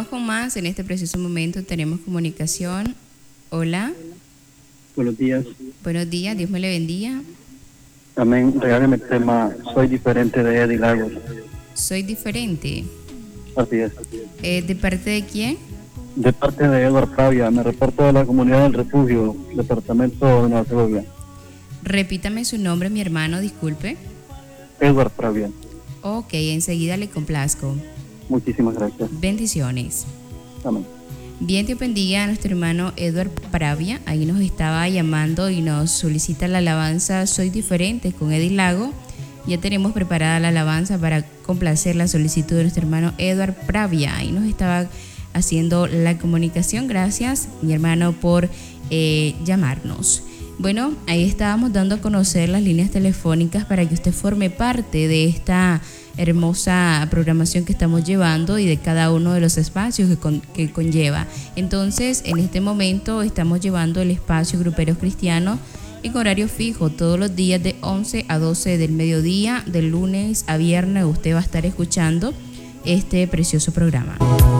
Continuamos con más. En este preciso momento tenemos comunicación. Hola. Buenos días. Buenos días, Dios me le bendiga. Amén. Regáleme el tema Soy diferente de Eddie Lagos. Soy diferente. Así es. ¿De parte de quién? De parte de Edward Pravia. Me reporto de la comunidad del Refugio, departamento de Nueva Segovia. Repítame su nombre, mi hermano, disculpe. Edward Pravia. Ok, enseguida le complazco. Muchísimas gracias. Bendiciones. Amén. Bien, Dios bendiga a nuestro hermano Edward Pravia. Ahí nos estaba llamando y nos solicita la alabanza Soy diferente con Eddie Lago. Ya tenemos preparada la alabanza para complacer la solicitud de nuestro hermano Edward Pravia. Ahí nos estaba haciendo la comunicación. Gracias, mi hermano, por llamarnos. Bueno, ahí estábamos dando a conocer las líneas telefónicas para que usted forme parte de esta hermosa programación que estamos llevando y de cada uno de los espacios que conlleva. Entonces, en este momento estamos llevando el espacio Gruperos Cristianos en horario fijo todos los días de 11 a 12 del mediodía, de lunes a viernes. Usted va a estar escuchando este precioso programa.